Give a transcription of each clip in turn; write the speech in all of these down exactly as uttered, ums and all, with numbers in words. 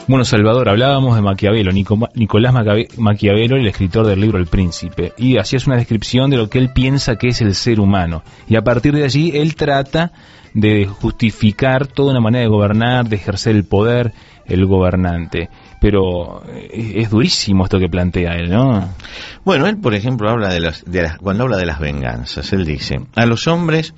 Bueno, Salvador, hablábamos de Maquiavelo, Nico, Nicolás Maquiavelo, el escritor del libro El Príncipe, y hacías una descripción de lo que él piensa que es el ser humano, y a partir de allí él trata de justificar toda una manera de gobernar, de ejercer el poder, el gobernante. Pero es durísimo esto que plantea él, ¿no? Bueno, él, por ejemplo, habla de las, de las, cuando habla de las venganzas, él dice, a los hombres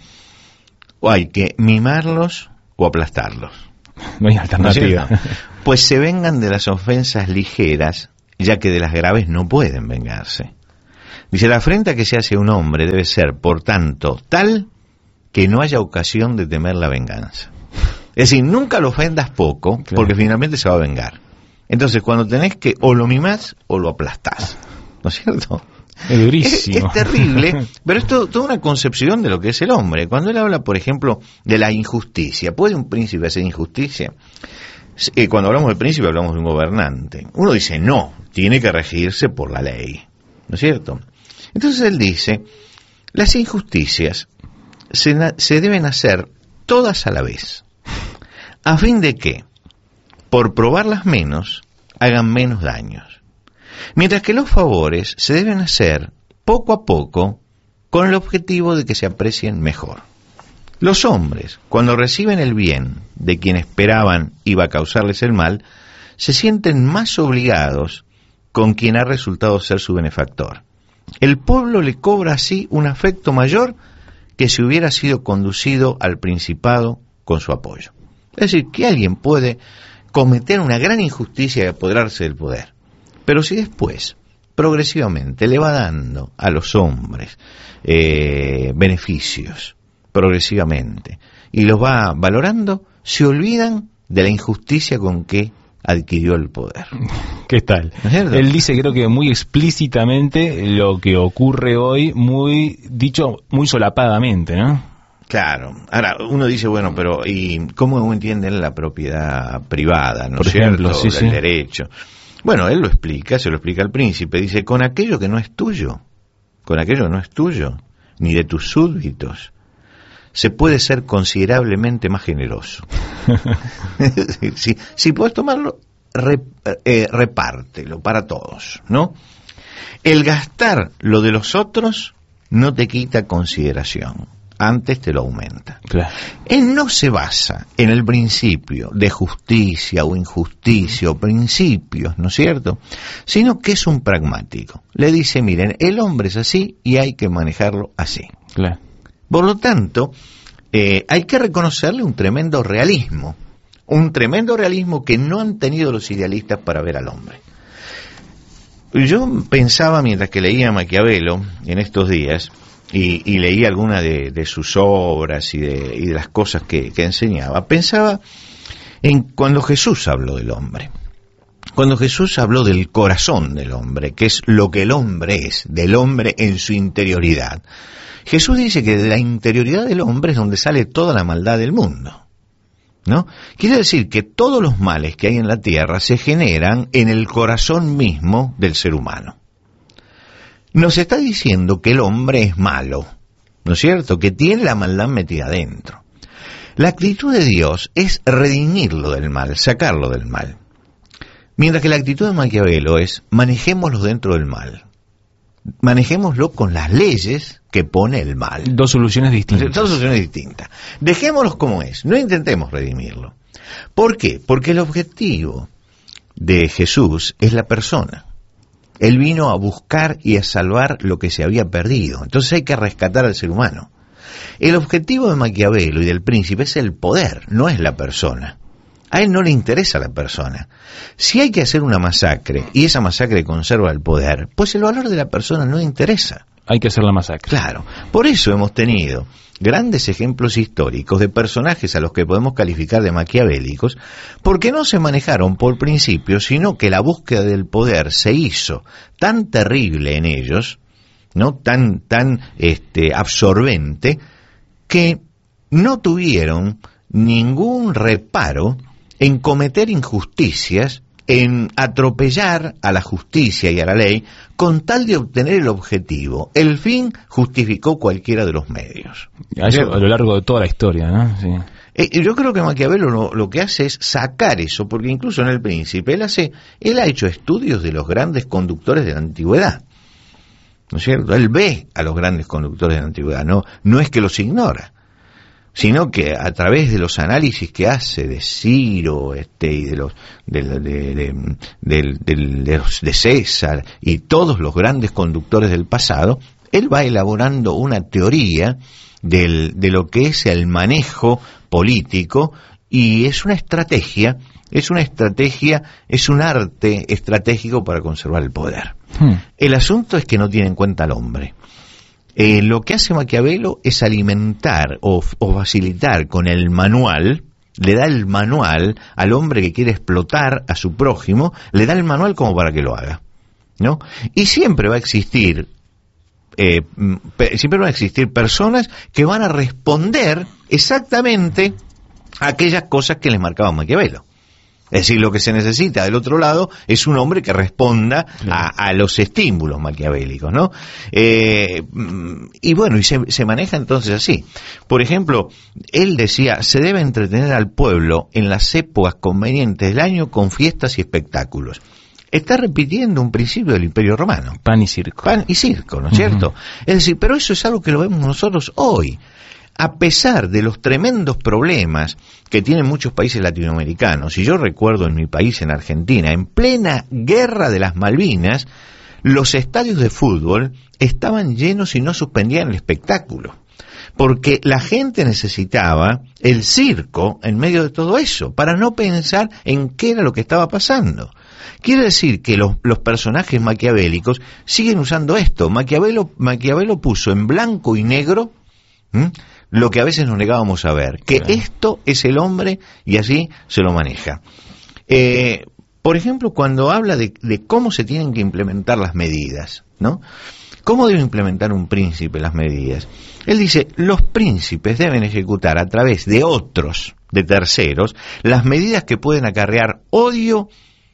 o hay que mimarlos o aplastarlos. No hay alternativa. ¿No es pues se vengan de las ofensas ligeras, ya que de las graves no pueden vengarse. Dice, la afrenta que se hace a un hombre debe ser, por tanto, tal que no haya ocasión de temer la venganza. Es decir, nunca lo ofendas poco, claro, porque finalmente se va a vengar. Entonces, cuando tenés que o lo mimás o lo aplastás, ¿no es cierto? Es durísimo. Es, es terrible, pero es todo, toda una concepción de lo que es el hombre. Cuando él habla, por ejemplo, de la injusticia, ¿puede un príncipe hacer injusticia? Eh, cuando hablamos de príncipe hablamos de un gobernante. Uno dice, no, tiene que regirse por la ley, ¿no es cierto? Entonces él dice, las injusticias se, se deben hacer todas a la vez, a fin de que, por probarlas menos, hagan menos daños. Mientras que los favores se deben hacer poco a poco con el objetivo de que se aprecien mejor. Los hombres, cuando reciben el bien de quien esperaban iba a causarles el mal, se sienten más obligados con quien ha resultado ser su benefactor. El pueblo le cobra así un afecto mayor que si hubiera sido conducido al principado con su apoyo. Es decir, que alguien puede cometer una gran injusticia y apoderarse del poder, pero si después, progresivamente, le va dando a los hombres eh, beneficios, progresivamente, y los va valorando, se olvidan de la injusticia con que adquirió el poder. ¿Qué tal? ¿No es cierto? Él dice, creo que muy explícitamente, lo que ocurre hoy, muy dicho, muy solapadamente, ¿no? Claro. Ahora, uno dice, bueno, pero ¿y cómo entienden la propiedad privada, no Por es ejemplo, cierto? sí, El sí. derecho. Bueno, él lo explica, se lo explica al príncipe, dice, con aquello que no es tuyo, con aquello que no es tuyo, ni de tus súbditos, se puede ser considerablemente más generoso. si, si puedes tomarlo, re, eh, repártelo para todos, ¿no? El gastar lo de los otros no te quita consideración, antes te lo aumenta. Claro. Él no se basa en el principio de justicia o injusticia o principios, ¿no es cierto?, sino que es un pragmático. Le dice, miren, el hombre es así y hay que manejarlo así. Claro. Por lo tanto, eh, hay que reconocerle un tremendo realismo, un tremendo realismo que no han tenido los idealistas para ver al hombre. Yo pensaba, mientras que leía Maquiavelo en estos días, y, y leía algunas de, de sus obras y de, y de las cosas que, que enseñaba, pensaba en cuando Jesús habló del hombre. Cuando Jesús habló del corazón del hombre, que es lo que el hombre es, del hombre en su interioridad. Jesús dice que de la interioridad del hombre es donde sale toda la maldad del mundo, ¿no? Quiere decir que todos los males que hay en la tierra se generan en el corazón mismo del ser humano. Nos está diciendo que el hombre es malo, ¿no es cierto?, que tiene la maldad metida adentro. La actitud de Dios es redimirlo del mal, sacarlo del mal. Mientras que la actitud de Maquiavelo es manejémoslo dentro del mal. Manejémoslo con las leyes que pone el mal. Dos soluciones distintas. Dos soluciones distintas. Dejémoslos como es, no intentemos redimirlo. ¿Por qué? Porque el objetivo de Jesús es la persona. Él vino a buscar y a salvar lo que se había perdido. Entonces hay que rescatar al ser humano. El objetivo de Maquiavelo y del príncipe es el poder, no es la persona. A él no le interesa la persona. Si hay que hacer una masacre y esa masacre conserva el poder, pues el valor de la persona no interesa. Hay que hacer la masacre. Claro. Por eso hemos tenido grandes ejemplos históricos de personajes a los que podemos calificar de maquiavélicos, porque no se manejaron por principios, sino que la búsqueda del poder se hizo tan terrible en ellos, no tan tan este absorbente, que no tuvieron ningún reparo en cometer injusticias, en atropellar a la justicia y a la ley con tal de obtener el objetivo. El fin justificó cualquiera de los medios. A, eso, a lo largo de toda la historia, ¿no? Sí. Eh, yo creo que Maquiavelo lo, lo que hace es sacar eso, porque incluso en El Príncipe él hace, él ha hecho estudios de los grandes conductores de la antigüedad, ¿no es cierto? Él ve a los grandes conductores de la antigüedad, no, no es que los ignora, sino que a través de los análisis que hace de Ciro, este, y de los, de, de, de, de, de, de, de, los, de César y todos los grandes conductores del pasado, él va elaborando una teoría del, de lo que es el manejo político, y es una estrategia, es una estrategia, es un arte estratégico para conservar el poder. Hmm. El asunto es que no tiene en cuenta al hombre. Eh, lo que hace Maquiavelo es alimentar o, o facilitar con el manual, le da el manual al hombre que quiere explotar a su prójimo, le da el manual como para que lo haga, ¿no? Y siempre va a existir Eh, siempre van a existir personas que van a responder exactamente a aquellas cosas que les marcaba Maquiavelo. Es decir, lo que se necesita del otro lado es un hombre que responda a, a los estímulos maquiavélicos, ¿no? Eh, y bueno, y se, se maneja entonces así. Por ejemplo, él decía, se debe entretener al pueblo en las épocas convenientes del año con fiestas y espectáculos. Está repitiendo un principio del Imperio Romano. Pan y circo. Pan y circo, ¿no es cierto? Uh-huh. Es decir, pero eso es algo que lo vemos nosotros hoy. A pesar de los tremendos problemas que tienen muchos países latinoamericanos, y yo recuerdo en mi país, en Argentina, en plena guerra de las Malvinas, los estadios de fútbol estaban llenos y no suspendían el espectáculo. Porque la gente necesitaba el circo en medio de todo eso, para no pensar en qué era lo que estaba pasando. Quiere decir que los, los personajes maquiavélicos siguen usando esto. Maquiavelo, Maquiavelo puso en blanco y negro ¿m? lo que a veces nos negábamos a ver, que sí. Esto es el hombre y así se lo maneja. Eh, por ejemplo, cuando habla de, de cómo se tienen que implementar las medidas, ¿no? ¿Cómo debe implementar un príncipe las medidas? Él dice, los príncipes deben ejecutar a través de otros, de terceros, las medidas que pueden acarrear odio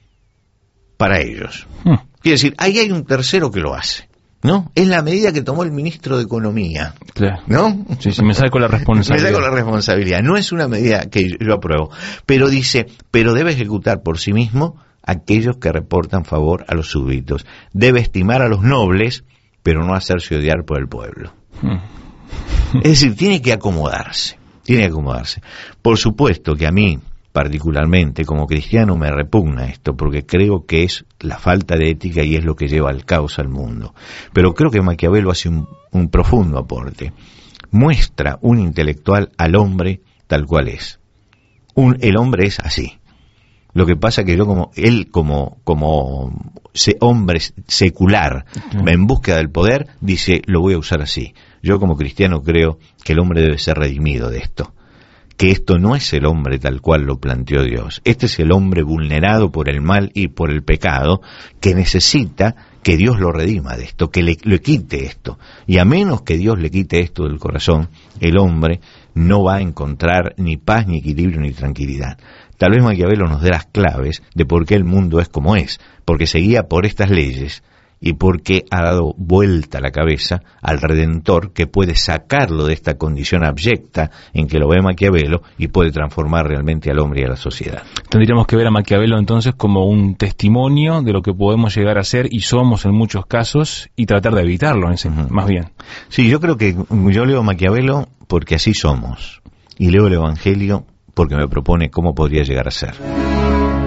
para ellos. Hmm. Quiere decir, ahí hay un tercero que lo hace, ¿no? Es la medida que tomó el ministro de Economía, claro. ¿no? Sí, sí, me saco la responsabilidad. Me saco la responsabilidad. No es una medida que yo apruebo, pero dice, pero debe ejecutar por sí mismo aquellos que reportan favor a los súbditos. Debe estimar a los nobles, pero no hacerse odiar por el pueblo. Hmm. Es decir, tiene que acomodarse, tiene que acomodarse. Por supuesto que a mí, particularmente como cristiano, me repugna esto, porque creo que es la falta de ética y es lo que lleva al caos al mundo. Pero creo que Maquiavelo hace un, un profundo aporte. Muestra un intelectual al hombre tal cual es. Un, el hombre es así. Lo que pasa que yo como él como como se, hombre secular, okay, en búsqueda del poder, dice, lo voy a usar así. Yo como cristiano creo que el hombre debe ser redimido de esto. Que esto no es el hombre tal cual lo planteó Dios. Este es el hombre vulnerado por el mal y por el pecado, que necesita que Dios lo redima de esto, que le, le quite esto. Y a menos que Dios le quite esto del corazón, el hombre no va a encontrar ni paz, ni equilibrio, ni tranquilidad. Tal vez Maquiavelo nos dé las claves de por qué el mundo es como es, porque se guía por estas leyes y porque ha dado vuelta la cabeza al Redentor, que puede sacarlo de esta condición abyecta en que lo ve Maquiavelo y puede transformar realmente al hombre y a la sociedad. Tendríamos que ver a Maquiavelo entonces como un testimonio de lo que podemos llegar a ser y somos en muchos casos, y tratar de evitarlo, ese, uh-huh. más bien. Sí, yo creo que yo leo Maquiavelo porque así somos, y leo el Evangelio porque me propone cómo podría llegar a ser.